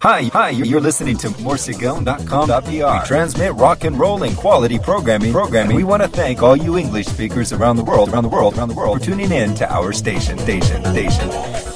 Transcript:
Hi, you're listening to Morsegon.com.br. We transmit rock and roll and quality programming. We want to thank all you English speakers around the world for tuning in to our station.